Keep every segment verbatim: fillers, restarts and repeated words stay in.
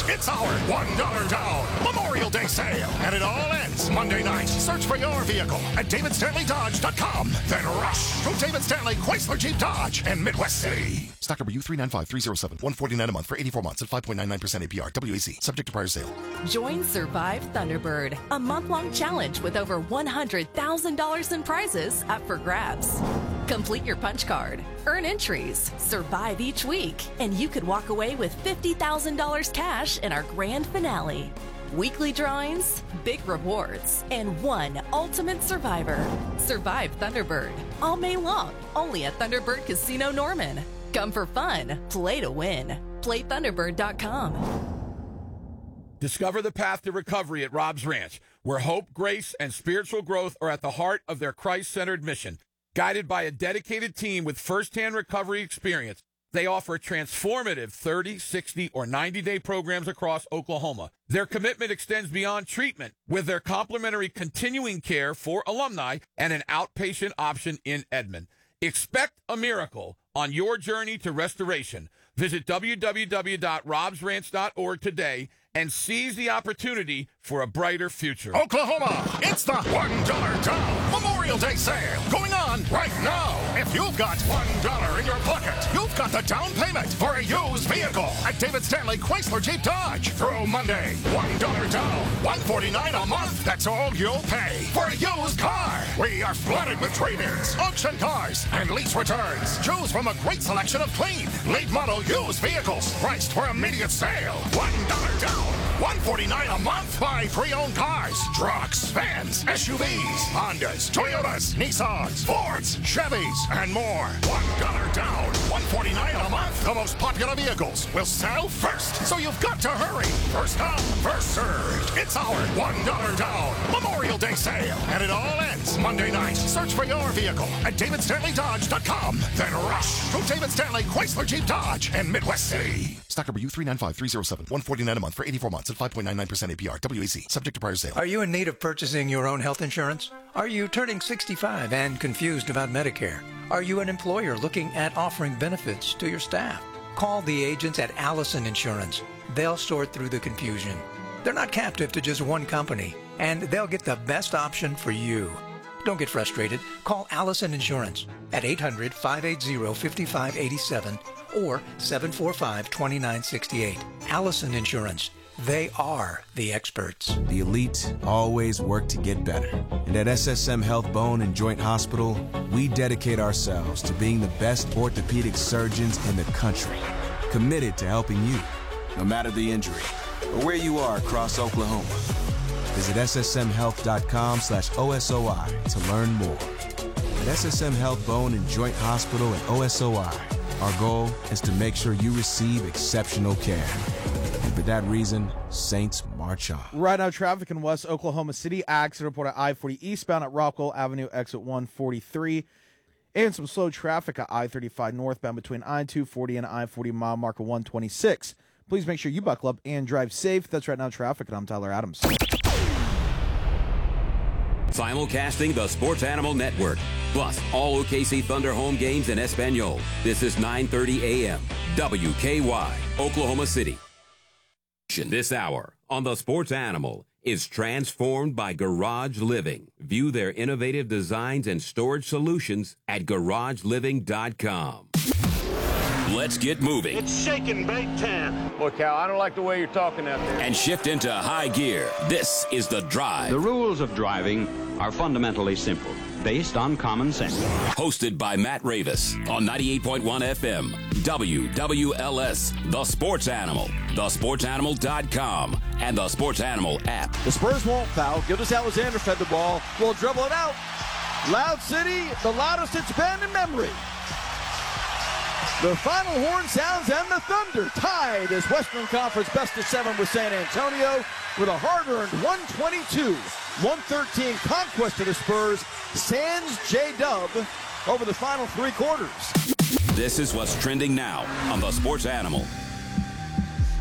It's our one dollar down Memorial Day sale, and it all ends Monday night. Search for your vehicle at david stanley dodge dot com. Then rush to David Stanley Chrysler Jeep Dodge in Midwest City. Stock number U three nine five three zero seven, one forty-nine a month for eighty-four months at five point nine nine percent A P R. W A C. Subject to prior sale. Join Survive Thunderbird, a month-long challenge with over one hundred thousand dollars in prizes up for grabs. Complete your punch card, earn entries, survive each week, and you could walk away with fifty thousand dollars cash in our grand finale. Weekly drawings, big rewards, and one ultimate survivor. Survive Thunderbird, all May long, only at Thunderbird Casino Norman. Come for fun, play to win. play thunderbird dot com. Discover the path to recovery at Rob's Ranch, where hope, grace, and spiritual growth are at the heart of their Christ-centered mission. Guided by a dedicated team with firsthand recovery experience, they offer transformative thirty, sixty, or ninety-day programs across Oklahoma. Their commitment extends beyond treatment with their complimentary continuing care for alumni and an outpatient option in Edmond. Expect a miracle on your journey to restoration. Visit w w w dot robs ranch dot org today and seize the opportunity for a brighter future. Oklahoma, it's the one dollar down Memorial Day sale going on right now. If you've got one dollar in your pocket, you've got the down payment for a used vehicle at David Stanley Chrysler Jeep Dodge. Through Monday, one dollar down, one forty-nine a month. That's all you'll pay for a used car. We are flooded with trade-ins, auction cars, and lease returns. Choose from a great selection of clean, late model used vehicles priced for immediate sale. one dollar down, one forty-nine a month. Buy pre-owned cars, trucks, vans, S U Vs, Hondas, Toyotas, Nissans, Fords, Chevys, and more. one dollar down, one forty-nine a month. The most popular vehicles will sell first, so you've got to hurry. First come, first served. It's our one dollar down Memorial Day sale, and it all ends Monday night. Search for your vehicle at david stanley dodge dot com. Then rush to David Stanley Chrysler Jeep Dodge in Midwest City. Stock number U three nine five three zero seven, one forty-nine a month for eighty-four months at five point nine nine percent A P R. W A C. Subject to prior sale. Are you in need of purchasing your own health insurance? Are you turning sixty-five and confused about Medicare? Are you an employer looking at offering benefits to your staff? Call the agents at Allison Insurance. They'll sort through the confusion. They're not captive to just one company, and they'll get the best option for you. Don't get frustrated. Call Allison Insurance at eight hundred, five eight zero, five five eight seven or seven four five, two nine six eight. Allison Insurance. They are the experts. The elite always work to get better. And at S S M Health Bone and Joint Hospital, we dedicate ourselves to being the best orthopedic surgeons in the country. Committed to helping you, no matter the injury, or where you are across Oklahoma. Visit S S M health dot com slash O S O I to learn more. At S S M Health Bone and Joint Hospital and O S O I, our goal is to make sure you receive exceptional care. And for that reason, Saints march on. Right now, traffic in West Oklahoma City. Accident report at I forty eastbound at Rockwell Avenue, exit one forty-three. And some slow traffic at I thirty-five northbound between I two forty and I forty mile marker one twenty-six. Please make sure you buckle up and drive safe. That's Right Now Traffic, and I'm Tyler Adams. Simulcasting the Sports Animal Network, plus all O K C Thunder home games in Espanol. This is nine thirty a m W K Y, Oklahoma City. This hour on the Sports Animal is transformed by Garage Living. View their innovative designs and storage solutions at garage living dot com. Let's get moving. It's shaking Big Ten. Boy, Cal, I don't like the way you're talking out there. And shift into high gear. This is The Drive. The rules of driving are fundamentally simple, based on common sense. Hosted by Matt Ravis on ninety-eight point one F M, W W L S, The Sports Animal, the sports animal dot com, and the Sports Animal app. The Spurs won't foul. Gildas Alexander fed the ball. Will dribble it out. Loud City, the loudest it's been in memory. The final horn sounds, and the Thunder tied as Western Conference best of seven with San Antonio with a hard-earned one twenty-two one thirteen conquest of the Spurs. Sans J-Dub over the final three quarters. This is what's trending now on the Sports Animal.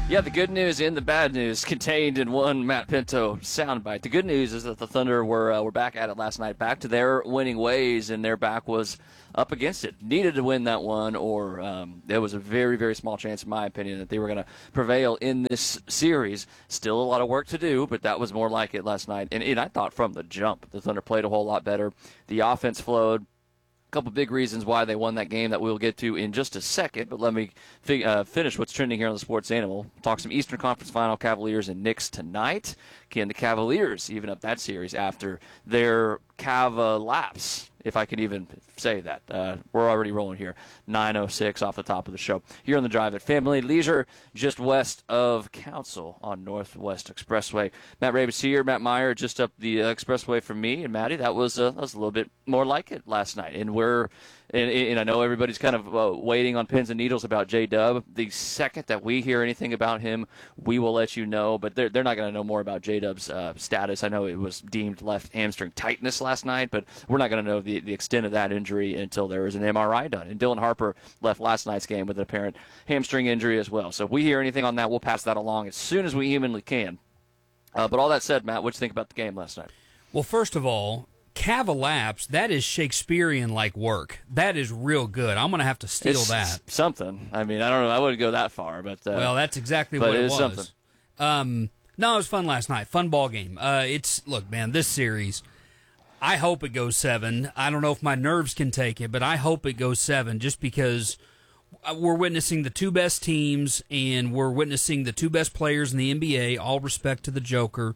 Yeah, the good news and the bad news contained in one Matt Pinto soundbite. The good news is that the Thunder were uh, were back at it last night, back to their winning ways, and their back was up against it. Needed to win that one, or um, there was a very, very small chance, in my opinion, that they were going to prevail in this series. Still a lot of work to do, but that was more like it last night. And, and I thought from the jump, the Thunder played a whole lot better. The offense flowed. A couple big reasons why they won that game that we'll get to in just a second, but let me fi- uh, finish what's trending here on the Sports Animal. Talk some Eastern Conference Final, Cavaliers and Knicks tonight. Can the Cavaliers even up that series after their Cava lapse, if I can even say that? Uh, we're already rolling here. nine oh six off the top of the show. Here on the Drive at Family Leisure, just west of Council on Northwest Expressway. Matt Ravis here, Matt Meyer just up the uh, expressway from me. And, Matty, that was, uh, that was a little bit more like it last night. And we're And, and I know everybody's kind of uh, waiting on pins and needles about J-Dub. The second that we hear anything about him, we will let you know. But they're, they're not going to know more about J-Dub's uh, status. I know it was deemed left hamstring tightness last night, but we're not going to know the, the extent of that injury until there is an M R I done. And Dylan Harper left last night's game with an apparent hamstring injury as well. So if we hear anything on that, we'll pass that along as soon as we humanly can. Uh, but all that said, Matt, what did you think about the game last night? Well, first of all, Cavalaps, that is Shakespearean-like work. That is real good. I'm going to have to steal it's that. Something. I mean, I don't know. I wouldn't go that far, but uh, well, that's exactly what it, it was. Something. Um, no, it was fun last night. Fun ball game. Uh, it's look, man, this series. I hope it goes seven. I don't know if my nerves can take it, but I hope it goes seven, just because we're witnessing the two best teams and we're witnessing the two best players in the N B A. All respect to the Joker.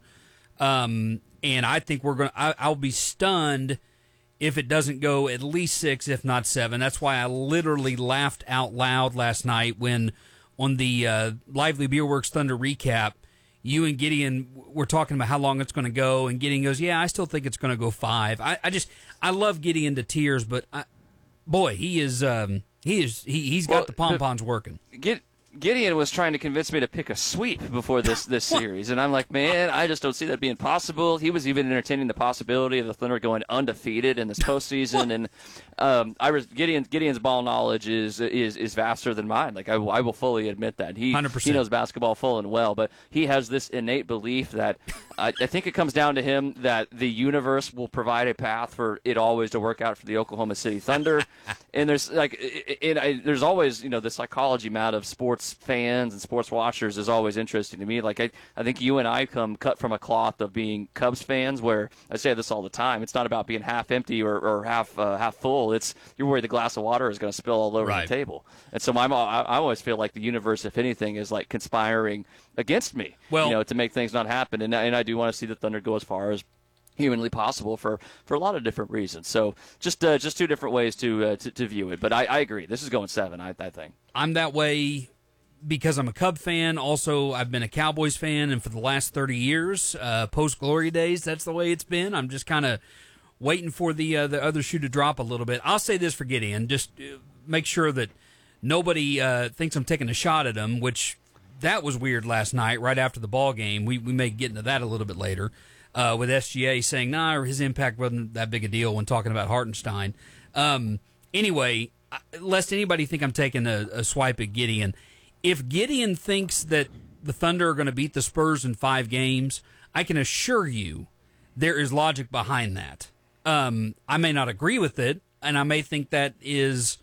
Um, And I think we're going to, I'll be stunned if it doesn't go at least six, if not seven. That's why I literally laughed out loud last night when on the uh, Lively Beer Works Thunder recap, you and Gideon were talking about how long it's going to go. And Gideon goes, yeah, I still think it's going to go five. I, I just, I love Gideon to tears, but I, boy, he is, um, he is, he, he's got well, the pom-poms working. Get, Gideon was trying to convince me to pick a sweep before this, this series, and I'm like, man, I just don't see that being possible. He was even entertaining the possibility of the Thunder going undefeated in this postseason, and um, I was Gideon Gideon's ball knowledge is is is vaster than mine. Like I, I will fully admit that he one hundred percent. He knows basketball full and well, but he has this innate belief that I, I think it comes down to him that the universe will provide a path for it always to work out for the Oklahoma City Thunder, and there's like, it, it, it, there's always you know the psychology, Matt, of sports fans and sports watchers is always interesting to me. Like I, I think you and I come cut from a cloth of being Cubs fans, where I say this all the time. It's not about being half empty or, or half uh, half full. It's you're worried the glass of water is going to spill all over right. the table. And so I'm, I, I always feel like the universe, if anything, is like conspiring against me. Well, you know, to make things not happen. And and I do want to see the Thunder go as far as humanly possible for, for a lot of different reasons. So just uh, just two different ways to, uh, to to view it. But I, I agree. This is going seven. I I think I'm that way because I'm a Cub fan. Also, I've been a Cowboys fan, and for the last thirty years, uh, post-glory days, that's the way it's been. I'm just kind of waiting for the uh, the other shoe to drop a little bit. I'll say this for Gideon, just make sure that nobody uh, thinks I'm taking a shot at him, which that was weird last night right after the ball game. We, we may get into that a little bit later uh, with S G A saying, nah, his impact wasn't that big a deal when talking about Hartenstein. Um, anyway, lest anybody think I'm taking a, a swipe at Gideon, if Gideon thinks that the Thunder are going to beat the Spurs in five games, I can assure you there is logic behind that. Um, I may not agree with it, and I may think that is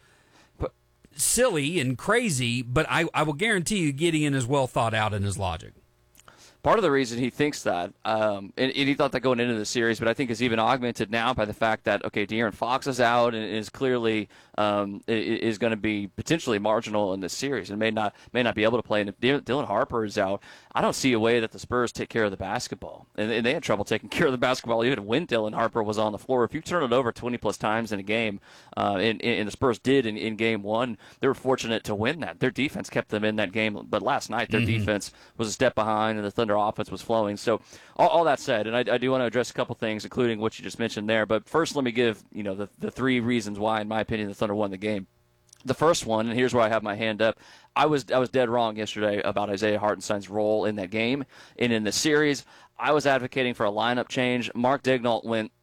silly and crazy, but I, I will guarantee you Gideon is well thought out in his logic. Part of the reason he thinks that, um, and, and he thought that going into the series, but I think is even augmented now by the fact that, okay, De'Aaron Fox is out and is clearly um, is going to be potentially marginal in this series and may not may not be able to play. And if Dylan Harper is out, I don't see a way that the Spurs take care of the basketball. And, and they had trouble taking care of the basketball even when Dylan Harper was on the floor. If you turn it over twenty-plus times in a game, uh, and, and the Spurs did in, in game one, they were fortunate to win that. Their defense kept them in that game, but last night their mm-hmm. defense was a step behind and the Thunder offense was flowing. So all, all that said, and I, I do want to address a couple things, including what you just mentioned there. But first, let me give you know the, the three reasons why, in my opinion, the Thunder won the game. The first one, and here's where I have my hand up, I was I was dead wrong yesterday about Isaiah Hartenstein's role in that game and in the series. I was advocating for a lineup change. Mark Daigneault went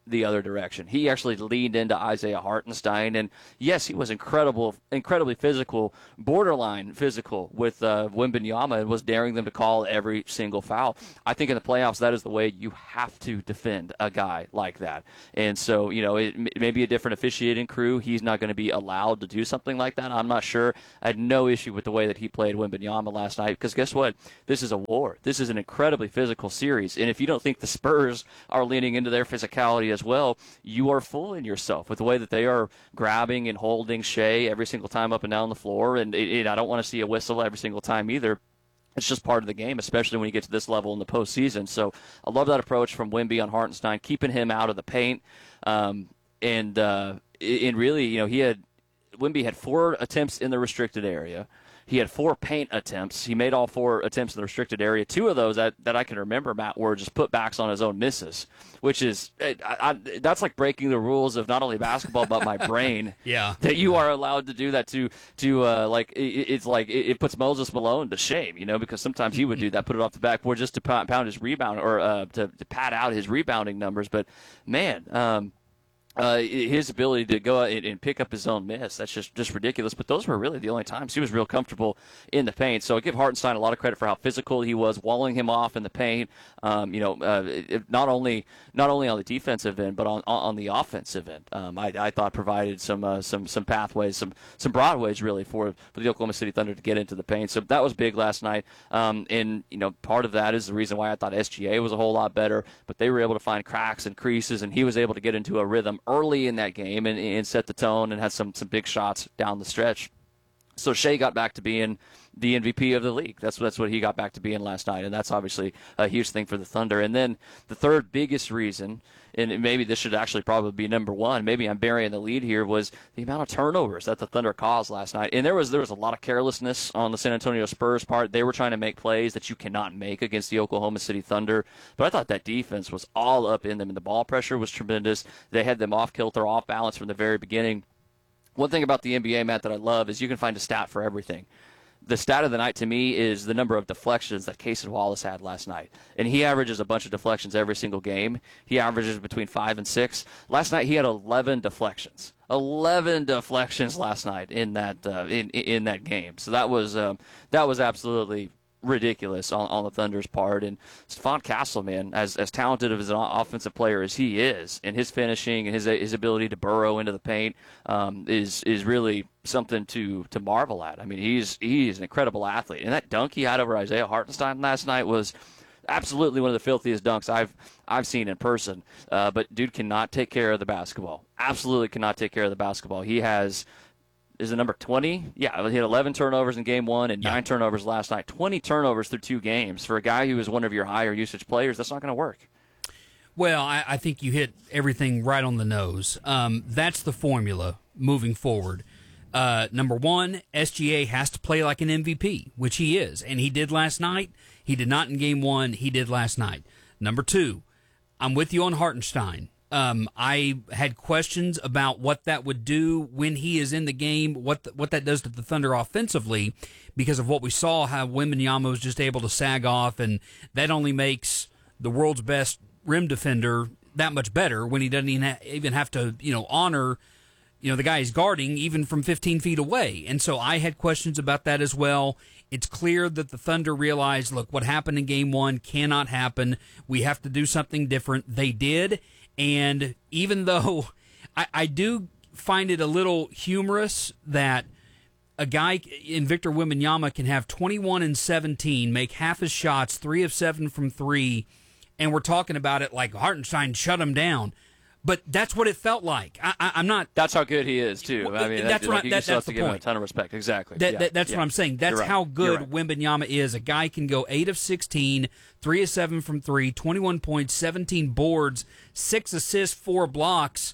the other direction. He actually leaned into Isaiah Hartenstein, and yes, he was incredible, incredibly physical, borderline physical with uh, Wembanyama, and was daring them to call every single foul. I think in the playoffs, that is the way you have to defend a guy like that. And so, you know, it, it may be a different officiating crew. He's not going to be allowed to do something like that. I'm not sure. I had no issue with the way that he played Wembanyama last night, because guess what? This is a war. This is an incredibly physical series, and if you don't think the Spurs are leaning into their physicality as well, you are fooling yourself with the way that they are grabbing and holding Shea every single time up and down the floor. And it, it, I don't want to see a whistle every single time either. It's just part of the game, especially when you get to this level in the postseason. So I love that approach from Wemby on Hartenstein, keeping him out of the paint. Um, and uh, and really, you know, he had Wemby had four attempts in the restricted area. He had four paint attempts. He made all four attempts in the restricted area. Two of those that, that I can remember, Matt, were just putbacks on his own misses, which is I, I, that's like breaking the rules of not only basketball but my brain. Yeah, that you are allowed to do that to to uh, like it, it's like it, it puts Moses Malone to shame, you know, because sometimes he would do that, put it off the backboard just to pound, pound his rebound or uh, to, to pad out his rebounding numbers. But man. Um, Uh, his ability to go out and pick up his own miss, that's just, just ridiculous. But those were really the only times he was real comfortable in the paint. So I give Hartenstein a lot of credit for how physical he was, walling him off in the paint. Um, you know, uh, it, not only not only on the defensive end, but on on the offensive end. Um, I, I thought provided some uh, some some pathways, some some broadways really for for the Oklahoma City Thunder to get into the paint. So that was big last night. Um, and you know, part of that is the reason why I thought S G A was a whole lot better. But they were able to find cracks and creases, and he was able to get into a rhythm early in that game and, and set the tone and had some some big shots down the stretch. So Shea got back to being the M V P of the league. That's that's what he got back to being last night, and that's obviously a huge thing for the Thunder. And then the third biggest reason, and maybe this should actually probably be number one, maybe I'm burying the lead here, was the amount of turnovers that the Thunder caused last night. And there was there was a lot of carelessness on the San Antonio Spurs part. They were trying to make plays that you cannot make against the Oklahoma City Thunder. But I thought that defense was all up in them, and the ball pressure was tremendous. They had them off kilter, off balance from the very beginning. One thing about the N B A, Matt, that I love is you can find a stat for everything. The stat of the night to me is the number of deflections that Cason Wallace had last night. And he averages a bunch of deflections every single game. He averages between five and six. Last night he had eleven deflections. eleven deflections last night in that uh, in in that game. So that was um, that was absolutely ridiculous on, on the Thunder's part. And Stephon Castle, man, as as talented of an offensive player as he is, and his finishing and his his ability to burrow into the paint um, is is really something to to marvel at. I mean, he's he's an incredible athlete, and that dunk he had over Isaiah Hartenstein last night was absolutely one of the filthiest dunks I've I've seen in person. Uh, but dude cannot take care of the basketball. Absolutely cannot take care of the basketball. He has. Is it number twenty? Yeah, he had eleven turnovers in game one and nine yeah. turnovers last night. twenty turnovers through two games. For a guy who is one of your higher usage players, that's not going to work. Well, I, I think you hit everything right on the nose. Um, that's the formula moving forward. Uh, number one, S G A has to play like an M V P, which he is, and he did last night. He did not in game one. He did last night. Number two, I'm with you on Hartenstein. Um, I had questions about what that would do when he is in the game, what the, what that does to the Thunder offensively, because of what we saw, how Wembanyama was just able to sag off, and that only makes the world's best rim defender that much better when he doesn't even, ha- even have to, you know, honor, you know, the guy he's guarding even from fifteen feet away. And so I had questions about that as well. It's clear that the Thunder realized, look, what happened in game one cannot happen. We have to do something different. They did. And even though I, I do find it a little humorous that a guy in Victor Wembanyama can have twenty-one and seventeen, make half his shots, three of seven from three, and we're talking about it like Hartenstein shut him down. But that's what it felt like. I, I, I'm not. That's how good he is too. I mean, that's that, what like, I, you that, still that's have to the give point. him a ton of respect. Exactly. That, yeah. that, that's yeah. what I'm saying. That's right. how good right. Wembanyama is. A guy can go eight of sixteen, three of seven from three, twenty-one points, seventeen boards, six assists, four blocks,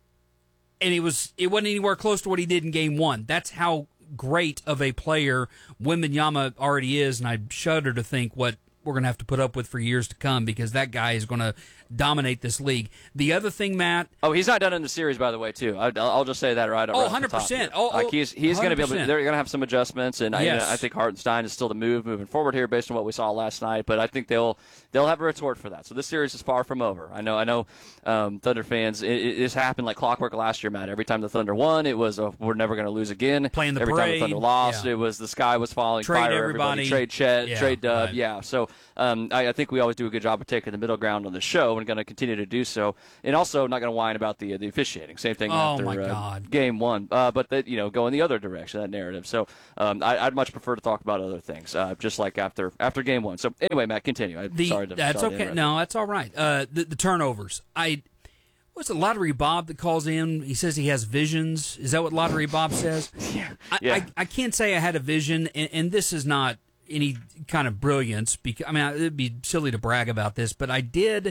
and it was it wasn't anywhere close to what he did in game one. That's how great of a player Wembanyama already is, and I shudder to think what we're going to have to put up with for years to come because that guy is going to dominate this league. The other thing, Matt. Oh, he's not done in the series, by the way, too. I, I'll just say that right. Oh, right one hundred percent. Oh, like he's he's going to be able. To, they're going to have some adjustments, and yes. I, I think Hartenstein is still the move moving forward here based on what we saw last night. But I think they'll they'll have a retort for that. So this series is far from over. I know. I know. Um, Thunder fans, it, it, it's happened like clockwork last year, Matt. Every time the Thunder won, it was a, we're never going to lose again. Playing the Every parade. time the Thunder lost, yeah. it was the sky was falling. Trade fire everybody. everybody. Trade Chet. Yeah, trade Dub. right. Yeah. So um, I, I think we always do a good job of taking the middle ground on the show, and going to continue to do so. And also not going to whine about the the officiating. Same thing oh after my uh, God. game one. Uh, but that you know going the other direction, that narrative. So um, I, I'd much prefer to talk about other things, uh, just like after after game one. So anyway, Matt, continue. I'm The, sorry to, that's sorry to okay. interrupt. No, that's all right. Uh, the, the turnovers. I what's it? Lottery Bob that calls in. He says he has visions. Is that what Lottery Bob says? yeah. I, yeah. I, I can't say I had a vision, and, and this is not any kind of brilliance. Because I mean, it'd be silly to brag about this, but I did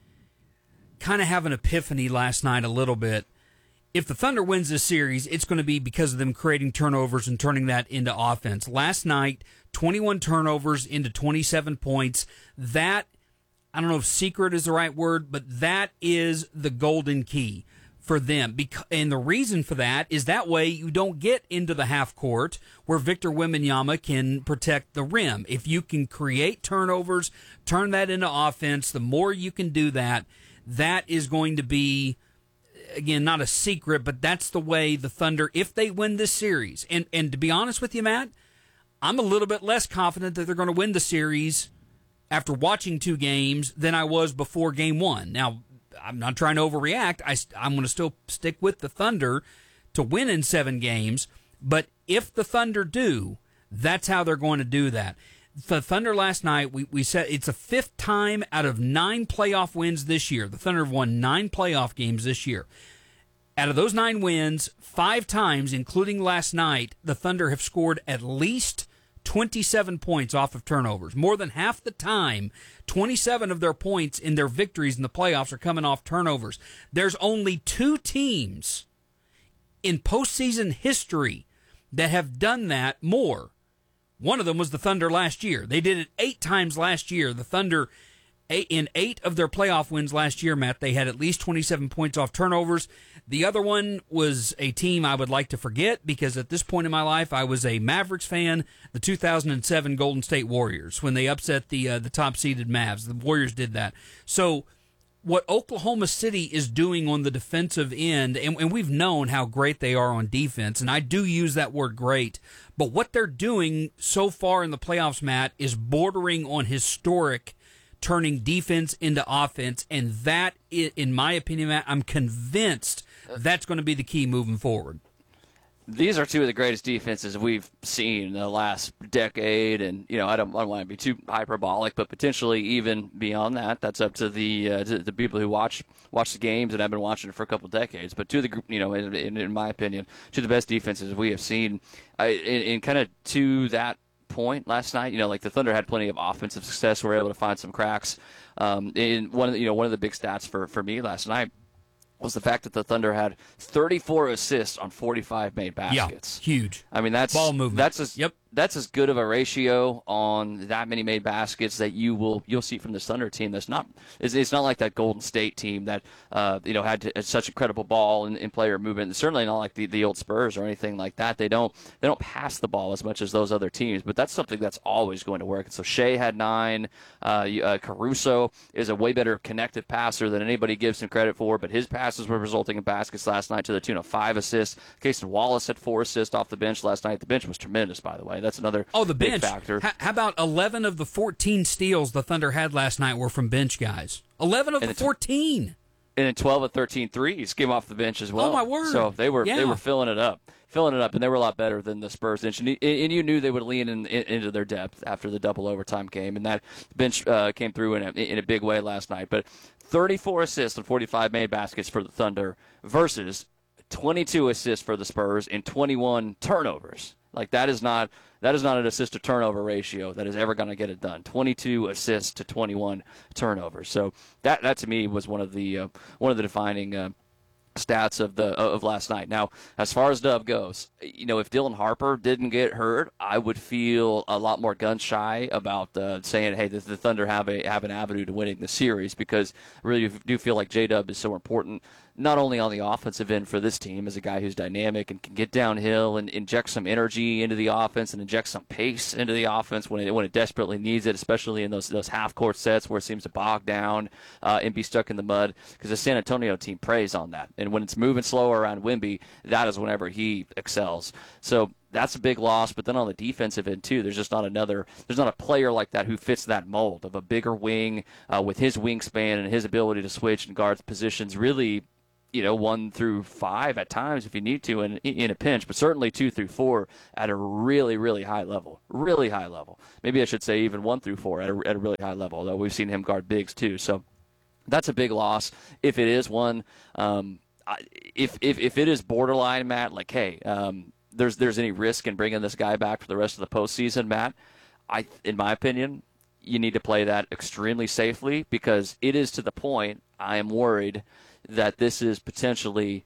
kind of have an epiphany last night a little bit. If the Thunder wins this series, it's going to be because of them creating turnovers and turning that into offense. Last night, twenty-one turnovers into twenty-seven points. That, I don't know if secret is the right word, but that is the golden key for them. And the reason for that is that way you don't get into the half court where Victor Wembanyama can protect the rim. If you can create turnovers, turn that into offense, the more you can do that, that is going to be, again, not a secret, but that's the way the Thunder, if they win this series, and, and to be honest with you, Matt, I'm a little bit less confident that they're going to win the series after watching two games than I was before game one. Now, I'm not trying to overreact. I, I'm going to still stick with the Thunder to win in seven games, but if the Thunder do, that's how they're going to do that. The Thunder last night, we, we said it's a fifth time out of nine playoff wins this year. The Thunder have won nine playoff games this year. Out of those nine wins, five times, including last night, the Thunder have scored at least twenty-seven points off of turnovers. More than half the time, twenty-seven of their points in their victories in the playoffs are coming off turnovers. There's only two teams in postseason history that have done that more. One of them was the Thunder last year. They did it eight times last year. The Thunder, in eight of their playoff wins last year, Matt, they had at least twenty-seven points off turnovers. The other one was a team I would like to forget because at this point in my life, I was a Mavericks fan, the two thousand seven Golden State Warriors, when they upset the uh, the top-seeded Mavs. The Warriors did that. So what Oklahoma City is doing on the defensive end, and, and we've known how great they are on defense, and I do use that word great, but what they're doing so far in the playoffs, Matt, is bordering on historic, turning defense into offense, and that, in my opinion, Matt, I'm convinced that's going to be the key moving forward. These are two of the greatest defenses we've seen in the last decade, and you know I don't, I don't want to be too hyperbolic, but potentially even beyond that. That's up to the uh, to the people who watch watch the games and have been watching it for a couple of decades. But to the group, you know, in, in, in my opinion, two of the best defenses we have seen. I, in, in kind of to that point last night, you know, like the Thunder had plenty of offensive success. We were able to find some cracks. Um, in one of the, you know one of the big stats for for me last night was the fact that the Thunder had thirty-four assists on forty-five made baskets. Yeah, huge. I mean, that's ball movement. That's as, yep. That's as good of a ratio on that many made baskets that you will you'll see from this Thunder team. That's not it's, it's not like that Golden State team that uh, you know had, to, had such incredible ball and, and player movement. It's certainly not like the, the old Spurs or anything like that. They don't they don't pass the ball as much as those other teams. But that's something that's always going to work. And so Shea had nine. Uh, uh, Caruso is a way better connected passer than anybody gives him credit for. But his passes were resulting in baskets last night to the tune of five assists. Casey Wallace had four assists off the bench last night. The bench was tremendous, by the way. That's another oh the big bench factor. H- how about eleven of the fourteen steals the Thunder had last night were from bench guys? eleven of and the fourteen. And then twelve of thirteen threes came off the bench as well. Oh my word! So they were yeah. they were filling it up, filling it up, and they were a lot better than the Spurs bench. And, and you knew they would lean in, in, into their depth after the double overtime game, and that bench uh, came through in a, in a big way last night. But thirty-four assists and forty-five made baskets for the Thunder versus twenty-two assists for the Spurs and twenty-one turnovers. Like that is not that is not an assist to turnover ratio that is ever going to get it done. twenty-two assists to twenty-one turnovers. So that that to me was one of the uh, one of the defining uh, stats of the of last night. Now, as far as Dub goes, you know, if Dylan Harper didn't get hurt, I would feel a lot more gun shy about uh, saying, "Hey, the, the Thunder have a have an avenue to winning the series," because I really do feel like J Dub is so important, not only on the offensive end for this team as a guy who's dynamic and can get downhill and inject some energy into the offense and inject some pace into the offense when it when it desperately needs it, especially in those those half court sets where it seems to bog down uh, and be stuck in the mud, because the San Antonio team preys on that. And when it's moving slower around Wemby, that is whenever he excels. So that's a big loss. But then on the defensive end too, there's just not another, there's not a player like that who fits that mold of a bigger wing uh, with his wingspan and his ability to switch and guard positions really, you know, one through five at times if you need to in, in a pinch, but certainly two through four at a really, really high level. Really high level. Maybe I should say even one through four at a, at a really high level, although we've seen him guard bigs too. So that's a big loss. If it is one, um, if, if if it is borderline, Matt, like, hey, um, there's there's any risk in bringing this guy back for the rest of the postseason, Matt, I, in my opinion, you need to play that extremely safely, because it is to the point I am worried that this is potentially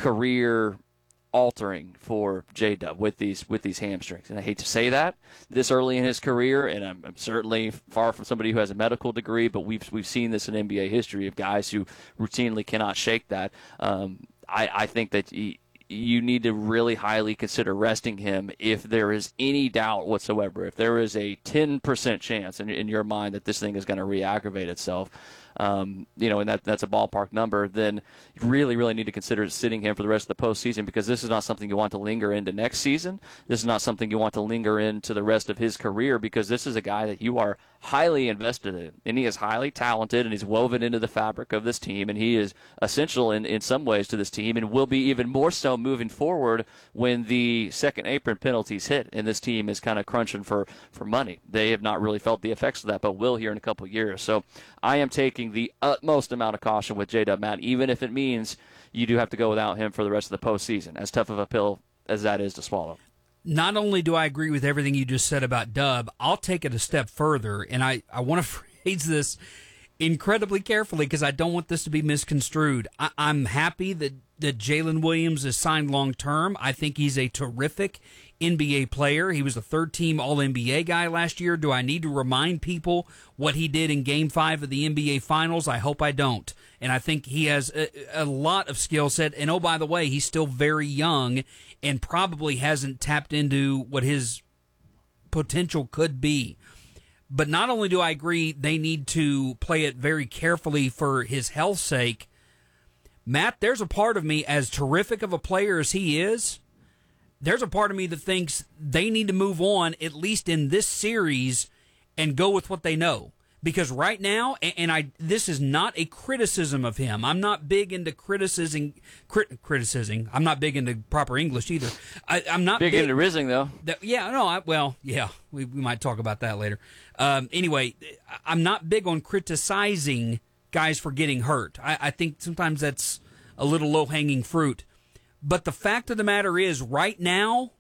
career altering for J-Dub with these with these hamstrings. And I hate to say that this early in his career, and I'm, I'm certainly far from somebody who has a medical degree, but we've we've seen this in N B A history of guys who routinely cannot shake that. Um, I, I think that he, you need to really highly consider resting him if there is any doubt whatsoever. If there is a ten percent chance in, in your mind that this thing is going to re-aggravate itself, um, you know, and that that's a ballpark number, then you really, really need to consider sitting him for the rest of the postseason, because this is not something you want to linger into next season. This is not something you want to linger into the rest of his career, because this is a guy that you are highly invested in, and he is highly talented, and he's woven into the fabric of this team, and he is essential in, in some ways to this team, and will be even more so moving forward when the second apron penalties hit, and this team is kind of crunching for, for money. They have not really felt the effects of that, but will here in a couple of years. So I am taking the utmost amount of caution with J-Dub, Matt, even if it means you do have to go without him for the rest of the postseason, as tough of a pill as that is to swallow. Not only do I agree with everything you just said about Dub, I'll take it a step further, and I, I want to phrase this incredibly carefully because I don't want this to be misconstrued. I, I'm happy that, that Jalen Williams is signed long-term. I think he's a terrific N B A player. He was a third-team All N B A guy last year. Do I need to remind people what he did in Game five of the N B A Finals? I hope I don't. And I think he has a, a lot of skill set. And, oh, by the way, he's still very young and probably hasn't tapped into what his potential could be. But not only do I agree they need to play it very carefully for his health's sake, Matt, there's a part of me, as terrific of a player as he is, there's a part of me that thinks they need to move on, at least in this series, and go with what they know. Because right now, and I, this is not a criticism of him. I'm not big into criticizing, crit, criticizing. I'm not big into proper English either. I, I'm not big, big into rizzing, though. That, yeah, no, I, well, yeah, we, we might talk about that later. Um, anyway, I'm not big on criticizing guys for getting hurt. I, I think sometimes that's a little low-hanging fruit. But the fact of the matter is, right now,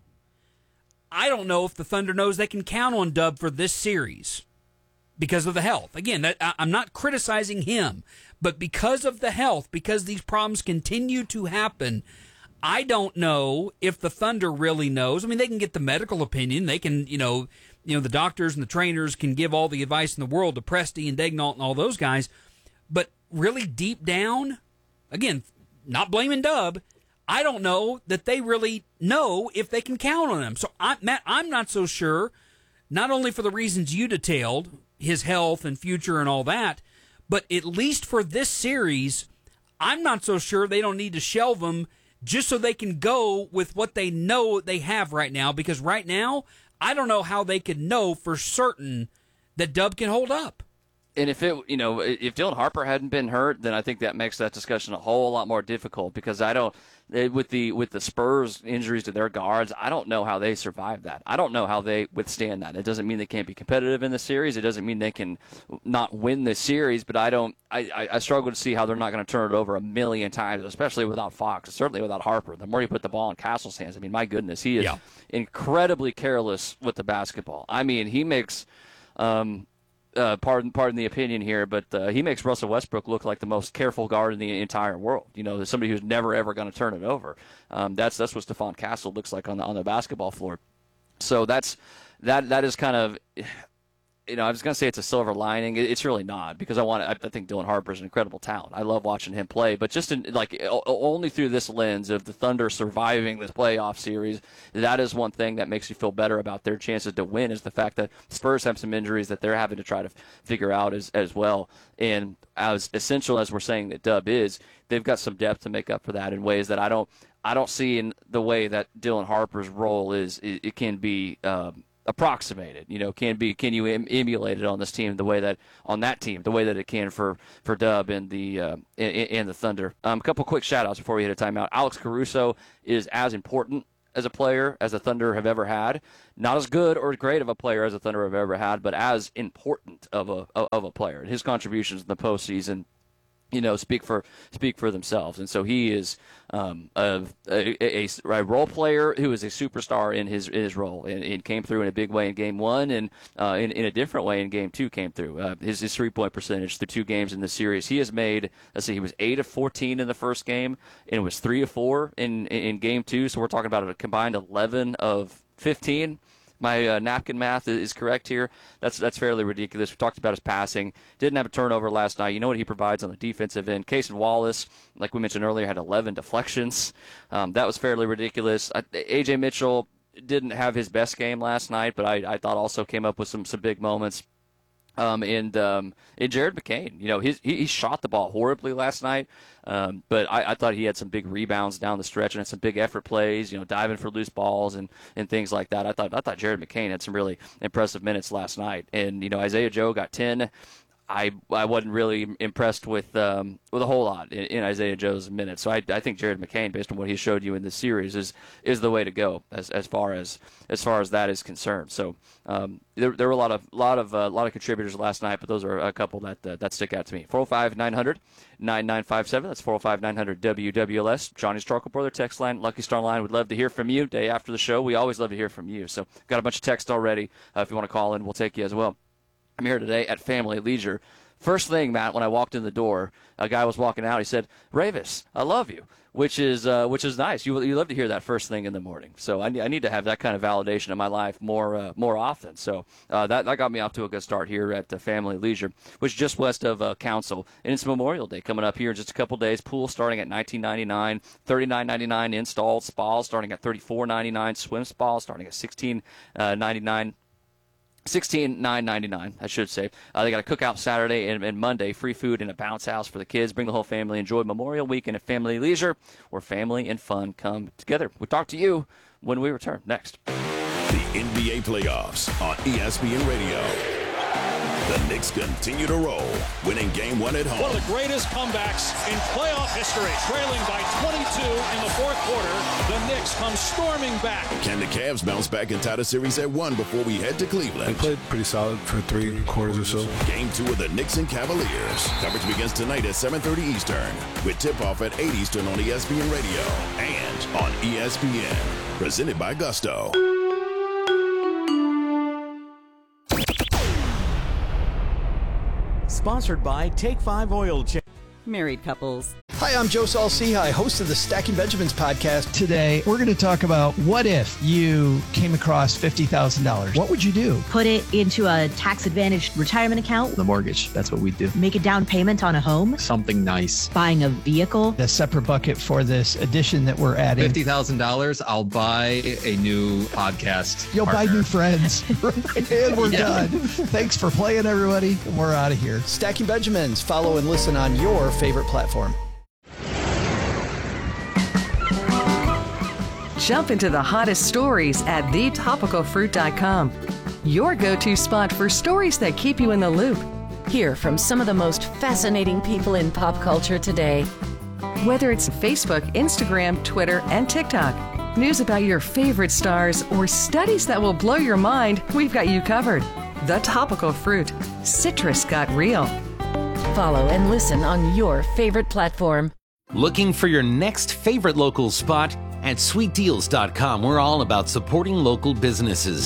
I don't know if the Thunder knows they can count on Dub for this series because of the health. Again, that, I'm not criticizing him, but because of the health, because these problems continue to happen, I don't know if the Thunder really knows. I mean, they can get the medical opinion. They can, you know, you know, the doctors and the trainers can give all the advice in the world to Presti and Daignault and all those guys. But really deep down, again, not blaming Dub, I don't know that they really know if they can count on him. So, I, Matt, I'm not so sure, not only for the reasons you detailed, his health and future and all that, but at least for this series, I'm not so sure they don't need to shelve him just so they can go with what they know they have right now, because right now, I don't know how they could know for certain that Dub can hold up. And if it, you know, if Dylan Harper hadn't been hurt, then I think that makes that discussion a whole lot more difficult, because I don't, with the with the Spurs injuries to their guards, I don't know how they survive that. I don't know how they withstand that. It doesn't mean they can't be competitive in the series. It doesn't mean they can not win the series. But I don't. I, I struggle to see how they're not going to turn it over a million times, especially without Fox, certainly without Harper. The more you put the ball in Castle's hands, I mean, my goodness, he is yeah. incredibly careless with the basketball. I mean, he makes. Um, uh, pardon pardon the opinion here, but uh, he makes Russell Westbrook look like the most careful guard in the entire world. You know, somebody who's never ever going to turn it over. Um, that's that's what Stephon Castle looks like on the on the basketball floor. So that's that that is kind of. You know, I was going to say it's a silver lining. It's really not, because I want. I think Dylan Harper is an incredible talent. I love watching him play, but just in, like only through this lens of the Thunder surviving this playoff series, that is one thing that makes you feel better about their chances to win, is the fact that Spurs have some injuries that they're having to try to figure out as as well. And as essential as we're saying that Dub is, they've got some depth to make up for that in ways that I don't. I don't see in the way that Dylan Harper's role is. It, it can be. Um, approximated, you know, can be, can you em- emulate it on this team the way that, on that team, the way that it can for, for Dub and the, uh, and, and the Thunder. Um, a couple quick shout outs before we hit a timeout. Alex Caruso is as important as a player as the Thunder have ever had. Not as good or great of a player as the Thunder have ever had, but as important of a, of a player. His contributions in the postseason, you know, speak for speak for themselves. And so he is um, a, a, a, a role player who is a superstar in his in his role, and, and came through in a big way in game one, and uh, in, in a different way in game two came through. Uh, his, his three-point percentage through two games in the series, he has made, let's see, he was eight of fourteen in the first game, and it was three of four in, in game two, so we're talking about a combined eleven of fifteen. My uh, napkin math is correct here. That's that's fairly ridiculous. We talked about his passing. Didn't have a turnover last night. You know what he provides on the defensive end. Cason Wallace, like we mentioned earlier, had eleven deflections. Um, that was fairly ridiculous. I, A J Mitchell didn't have his best game last night, but I, I thought also came up with some, some big moments. Um, and, um, and Jared McCain, you know, his, he, he shot the ball horribly last night, um, but I, I thought he had some big rebounds down the stretch and had some big effort plays, you know, diving for loose balls and, and things like that. I thought I thought Jared McCain had some really impressive minutes last night. And, you know, Isaiah Joe got ten. I I wasn't really impressed with um, with a whole lot in, in Isaiah Joe's minutes. So I, I think Jared McCain, based on what he showed you in this series, is is the way to go as as far as as far as that is concerned. So um, there there were a lot of lot of uh, lot of contributors last night, but those are a couple that uh, that stick out to me. four oh five, nine hundred, nine nine five seven. That's four oh five, nine hundred, W W L S. Johnny's Charcoal Brother text line, Lucky Star line. Would love to hear from you. Day after the show, we always love to hear from you. So got a bunch of text already. Uh, if you want to call in, we'll take you as well. I'm here today at Family Leisure. First thing, Matt, when I walked in the door, a guy was walking out. He said, "Ravis, I love you," which is uh, which is nice. You you love to hear that first thing in the morning. So I, I need to have that kind of validation in my life more uh, more often. So uh, that that got me off to a good start here at the Family Leisure, which is just west of uh, Council. And it's Memorial Day coming up here in just a couple days. Pool starting at nineteen ninety-nine, thirty-nine ninety-nine installed. Spas starting at thirty-four ninety-nine. Swim spa starting at sixteen ninety-nine. sixteen nine ninety-nine, I should say. Uh, they got a cookout Saturday and, and Monday, free food and a bounce house for the kids. Bring the whole family. Enjoy Memorial Weekend at Family Leisure, where family and fun come together. We'll talk to you when we return next. The N B A playoffs on E S P N Radio. The Knicks continue to roll, winning game one at home. One of the greatest comebacks in playoff history. Trailing by twenty-two in the fourth quarter, the Knicks come storming back. Can the Cavs bounce back and tie the series at one before we head to Cleveland? They played pretty solid for three quarters or so. Game two of the Knicks and Cavaliers. Coverage begins tonight at seven thirty Eastern, with tip-off at eight Eastern on E S P N Radio and on E S P N. Presented by Gusto. Sponsored by Take five Oil Change. Married couples. Hi, I'm Joe Saul-Sehy, host of the Stacking Benjamins podcast. Today, we're going to talk about what if you came across fifty thousand dollars? What would you do? Put it into a tax-advantaged retirement account. The mortgage, that's what we do. Make a down payment on a home. Something nice. Buying a vehicle. A separate bucket for this addition that we're adding. fifty thousand dollars, I'll buy a new podcast You'll partner. buy new friends. And we're yeah. done. Thanks for playing, everybody. We're out of here. Stacking Benjamins. Follow and listen on your favorite platform. Jump into the hottest stories at the topical fruit dot com. Your go-to spot for stories that keep you in the loop. Hear from some of the most fascinating people in pop culture today. Whether it's Facebook, Instagram, Twitter, and TikTok, news about your favorite stars, or studies that will blow your mind, we've got you covered. The Topical Fruit. Citrus got real. Follow and listen on your favorite platform. Looking for your next favorite local spot? At sweet deals dot com, we're all about supporting local businesses.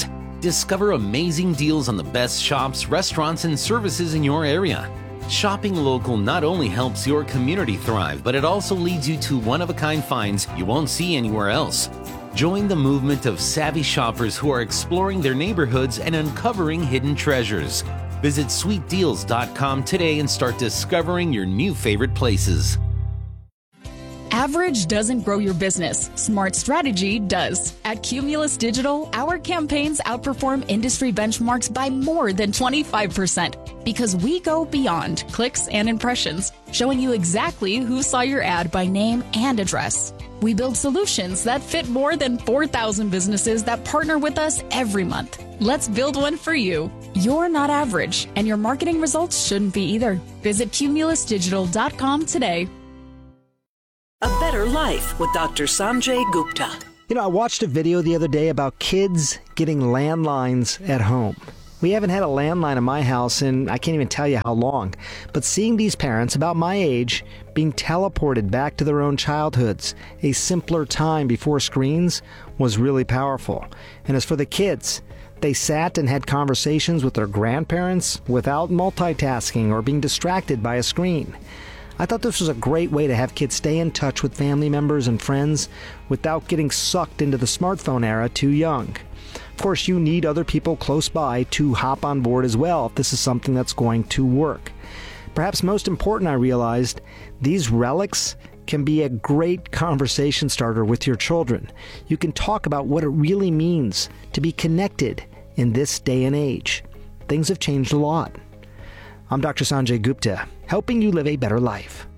Discover amazing deals on the best shops, restaurants, and services in your area. Shopping local not only helps your community thrive, but it also leads you to one-of-a-kind finds you won't see anywhere else. Join the movement of savvy shoppers who are exploring their neighborhoods and uncovering hidden treasures. Visit sweet deals dot com today and start discovering your new favorite places. Average doesn't grow your business. Smart strategy does. At Cumulus Digital, our campaigns outperform industry benchmarks by more than twenty-five percent because we go beyond clicks and impressions, showing you exactly who saw your ad by name and address. We build solutions that fit more than four thousand businesses that partner with us every month. Let's build one for you. You're not average, and your marketing results shouldn't be either. Visit cumulus digital dot com today. A Better Life with Doctor Sanjay Gupta. You know, I watched a video the other day about kids getting landlines at home. We haven't had a landline in my house in I can't even tell you how long. But seeing these parents about my age being teleported back to their own childhoods, a simpler time before screens, was really powerful. And as for the kids, they sat and had conversations with their grandparents without multitasking or being distracted by a screen. I thought this was a great way to have kids stay in touch with family members and friends without getting sucked into the smartphone era too young. Of course, you need other people close by to hop on board as well if this is something that's going to work. Perhaps most important, I realized, these relics can be a great conversation starter with your children. You can talk about what it really means to be connected in this day and age. Things have changed a lot. I'm Doctor Sanjay Gupta, helping you live a better life.